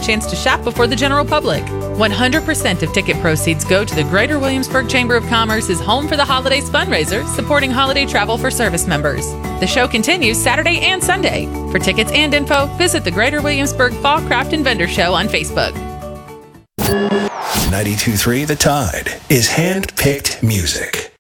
chance to shop before the general public. 100% of ticket proceeds go to the Greater Williamsburg Chamber of Commerce's Home for the Holidays fundraiser, supporting holiday travel for service members. The show continues Saturday and Sunday. For tickets and info, visit the Greater Williamsburg Fall Craft and Vendor Show on Facebook. 92.3 The Tide is hand-picked music.